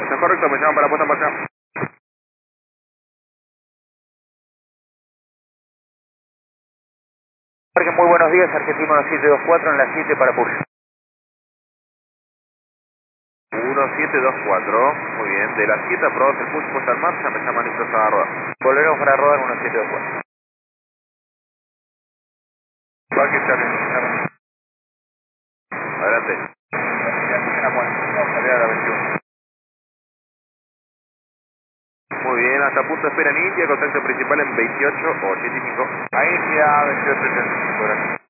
Está correcto, me llaman para la puesta en marcha. Jorge, muy buenos días, Argentino 724 en la 7 para Push. 1724, muy bien, de las 7 aprobados el push puesta en marcha, me llaman Nicolás Agarroa. Volveremos para rodar 1724. Parque Charlie. Adelante. Salida a la 21. Muy bien, hasta punto de espera en India, contacto principal en 2885. Ahí ya 2885, gracias.